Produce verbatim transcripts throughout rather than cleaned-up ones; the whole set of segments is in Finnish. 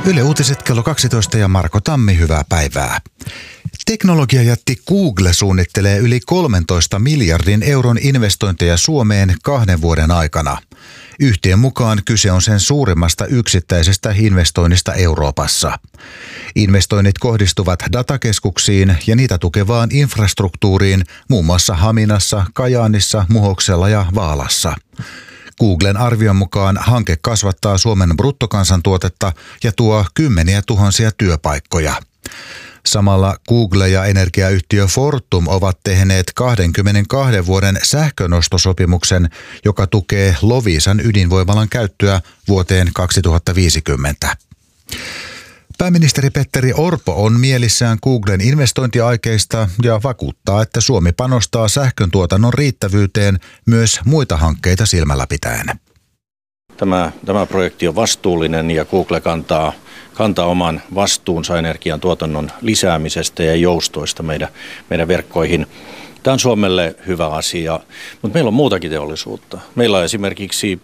Yle Uutiset kello kaksitoista ja Marko Tammi, hyvää päivää. Teknologiajätti Google suunnittelee yli kolmentoista miljardin euron investointeja Suomeen kahden vuoden aikana. Yhtiön mukaan kyse on sen suurimmasta yksittäisestä investoinnista Euroopassa. Investoinnit kohdistuvat datakeskuksiin ja niitä tukevaan infrastruktuuriin muun muassa Haminassa, Kajaanissa, Muhoksella ja Vaalassa. Googlen arvion mukaan hanke kasvattaa Suomen bruttokansantuotetta ja tuo kymmeniä tuhansia työpaikkoja. Samalla Google ja energiayhtiö Fortum ovat tehneet kaksikymmentäkaksi vuoden sähkönostosopimuksen, joka tukee Loviisan ydinvoimalan käyttöä vuoteen kaksituhattaviisikymmentä. Pääministeri Petteri Orpo on mielissään Googlen investointiaikeista ja vakuuttaa, että Suomi panostaa sähköntuotannon riittävyyteen myös muita hankkeita silmällä pitäen. Tämä, tämä projekti on vastuullinen ja Google kantaa, kantaa oman vastuunsa energian tuotannon lisäämisestä ja joustoista meidän, meidän verkkoihin. Tämä on Suomelle hyvä asia, mutta meillä on muutakin teollisuutta. Meillä on esimerkiksi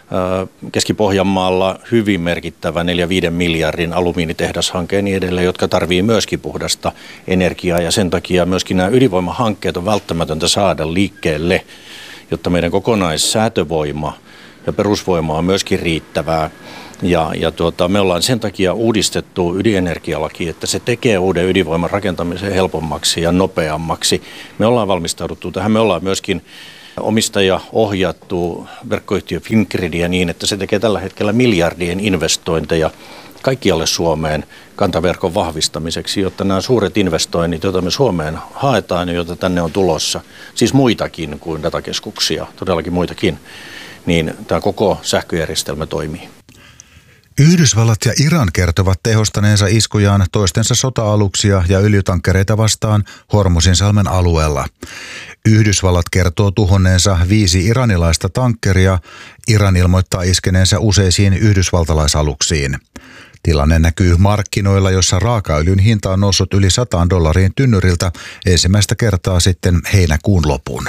Keski-Pohjanmaalla hyvin merkittävä neljä viiden miljardin alumiinitehdashanke ja niin edelleen, jotka tarvitsee myöskin puhdasta energiaa. Ja sen takia myöskin nämä ydinvoimahankkeet on välttämätöntä saada liikkeelle, jotta meidän kokonaissäätövoima ja perusvoima on myöskin riittävää. Ja, ja tuota, me ollaan sen takia uudistettu ydinenergialaki, että se tekee uuden ydinvoiman rakentamisen helpommaksi ja nopeammaksi. Me ollaan valmistauduttu tähän. Me ollaan myöskin omistaja ohjattu verkkoyhtiö Fingridia niin, että se tekee tällä hetkellä miljardien investointeja kaikkialle Suomeen kantaverkon vahvistamiseksi, jotta nämä suuret investoinnit, joita me Suomeen haetaan ja joita tänne on tulossa, siis muitakin kuin datakeskuksia, todellakin muitakin, niin tämä koko sähköjärjestelmä toimii. Yhdysvallat ja Iran kertovat tehostaneensa iskujaan toistensa sota-aluksia ja öljytankkereita vastaan Hormuzinsalmen alueella. Yhdysvallat kertoo tuhonneensa viisi iranilaista tankkeria, Iran ilmoittaa iskeneensä useisiin yhdysvaltalaisaluksiin. Tilanne näkyy markkinoilla, jossa raakaöljyn hinta on noussut yli sataan dollariin tynnyriltä ensimmäistä kertaa sitten heinäkuun lopun.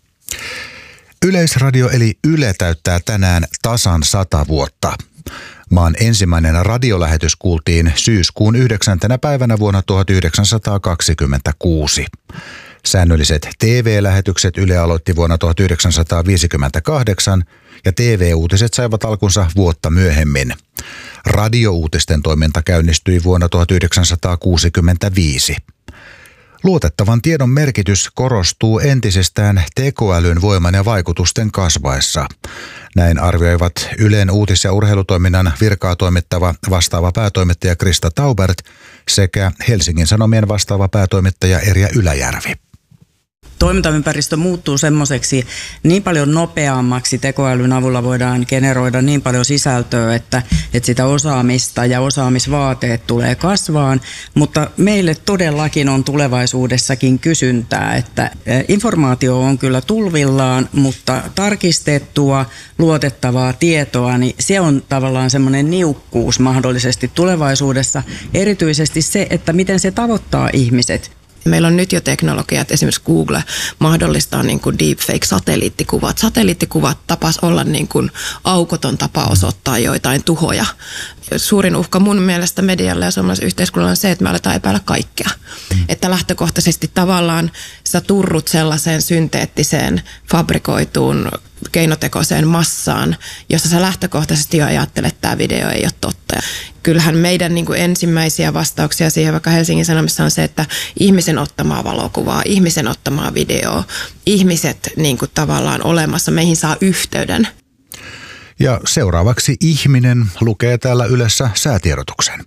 Yleisradio eli Yle täyttää tänään tasan sata vuotta. Maan ensimmäinen radiolähetys kuultiin syyskuun yhdeksäntenä päivänä vuonna tuhatyhdeksänsataakaksikymmentäkuusi. Säännölliset T V-lähetykset Yle aloitti vuonna tuhatyhdeksänsataaviisikymmentäkahdeksan ja T V-uutiset saivat alkunsa vuotta myöhemmin. Radiouutisten toiminta käynnistyi vuonna tuhatyhdeksänsataakuusikymmentäviisi. Luotettavan tiedon merkitys korostuu entisestään tekoälyn voiman ja vaikutusten kasvaessa. Näin arvioivat Ylen uutis- ja urheilutoiminnan virkaa toimittava vastaava päätoimittaja Krista Taubert sekä Helsingin Sanomien vastaava päätoimittaja Erja Yläjärvi. Toimintaympäristö muuttuu semmoiseksi niin paljon nopeammaksi, tekoälyn avulla voidaan generoida niin paljon sisältöä, että, että sitä osaamista ja osaamisvaateet tulee kasvaan, mutta meille todellakin on tulevaisuudessakin kysyntää, että informaatio on kyllä tulvillaan, mutta tarkistettua, luotettavaa tietoa, niin se on tavallaan semmoinen niukkuus mahdollisesti tulevaisuudessa, erityisesti se, että miten se tavoittaa ihmiset. Meillä on nyt jo teknologiat, esimerkiksi Google mahdollistaa niin kuin deepfake-satelliittikuvat. Satelliittikuvat tapas olla niin kuin aukoton tapa osoittaa joitain tuhoja. Suurin uhka mun mielestä medialle ja suomalaiselle yhteiskunnalle on se, että me aletaan epäillä kaikkea. Mm. Että lähtökohtaisesti tavallaan sä turrut sellaiseen synteettiseen, fabrikoituun, keinotekoiseen massaan, jossa sä lähtökohtaisesti jo ajattelet, että tämä video ei ole totta. Kyllähän meidän niin kuin ensimmäisiä vastauksia siihen vaikka Helsingin Sanomissa on se, että ihmisen ottamaa valokuvaa, ihmisen ottamaa videoa, ihmiset niin kuin tavallaan olemassa, meihin saa yhteyden. Ja seuraavaksi ihminen lukee täällä Ylessä säätiedotuksen.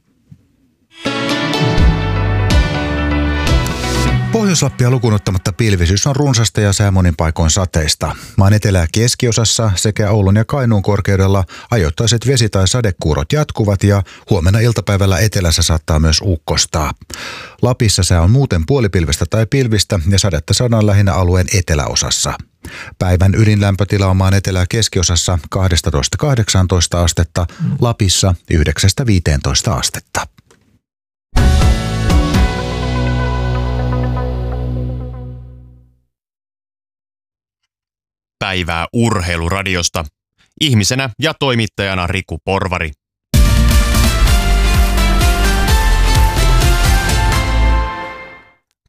Pohjois-Lappia lukuun ottamatta pilvisyys on runsasta ja sää monin paikoin sateista. Maan etelä- ja keskiosassa sekä Oulun ja Kainuun korkeudella ajoittaiset vesi- tai sadekuurot jatkuvat ja huomenna iltapäivällä etelässä saattaa myös ukkostaa. Lapissa sää on muuten puolipilvistä tai pilvistä ja sadetta saadaan lähinnä alueen eteläosassa. Päivän ydinlämpötila on maan etelä- ja keskiosassa kaksitoista kahdeksantoista astetta, Lapissa yhdeksästä viiteentoista astetta. Päivää urheiluradiosta. Ihmisenä ja toimittajana Riku Porvari.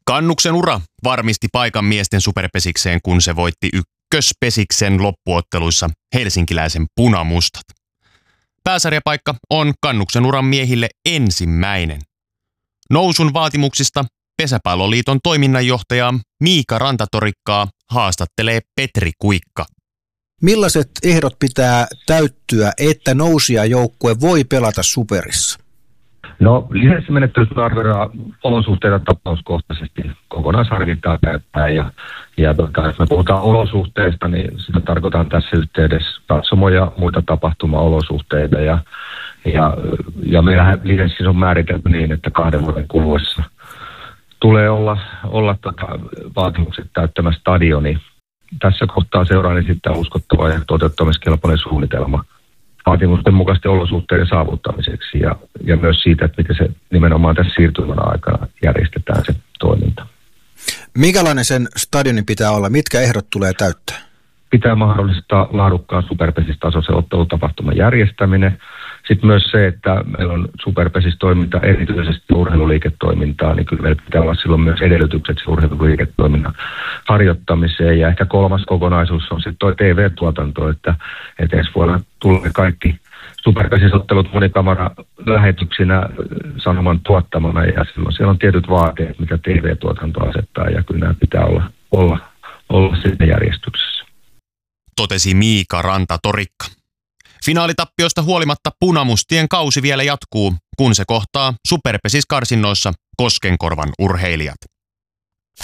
Kannuksen ura varmisti paikan miesten superpesikseen, kun se voitti ykköspesiksen loppuotteluissa helsinkiläisen Punamustat. Pääsarjapaikka on Kannuksen uran miehille ensimmäinen. Nousun vaatimuksista Pesäpalloliiton toiminnanjohtaja Miika Rantatorikkaa haastattelee Petri Kuikka. Millaiset ehdot pitää täyttyä, että nousijajoukkue voi pelata superissa? No lisenssimenettelyssä arvioidaan olosuhteita tapauskohtaisesti kokonaisharkintaa käyttäen ja, ja tota, jos me puhutaan olosuhteista, niin sitä tarkoitan tässä yhteydessä katsomo- ja muita tapahtumaolosuhteita ja, ja, ja meillähän lisenssissä on määritelty niin, että kahden vuoden kuluessa tulee olla, olla tota, vaatimukset täyttämä stadioni. Tässä kohtaa seuraan esittää uskottava ja toteuttamiskelpoinen suunnitelma vaatimusten mukaisten olosuhteiden saavuttamiseksi ja, ja myös siitä, että miten se nimenomaan tässä siirtymän aikana järjestetään se toiminta. Minkälainen sen stadionin pitää olla? Mitkä ehdot tulee täyttää? Pitää mahdollistaa laadukkaan superpesistasoisen ottelutapahtuman järjestäminen. Sitten myös se, että meillä on superpesistoiminta, erityisesti urheiluliiketoimintaa, niin kyllä meillä pitää olla silloin myös edellytykset urheiluliiketoiminnan harjoittamiseen. Ja ehkä kolmas kokonaisuus on sitten tuo T V-tuotanto, että, että ensi vuonna tulee kaikki superpesisottelut monikamera-lähetyksinä sanoman tuottamana. Ja silloin siellä on tietyt vaateet, mitä T V-tuotanto asettaa, ja kyllä nämä pitää olla, olla, olla sitten järjestyksessä. Totesi Miika Rantatorikka. Finaalitappiosta huolimatta Punamustien kausi vielä jatkuu, kun se kohtaa superpesiskarsinnoissa Koskenkorvan urheilijat.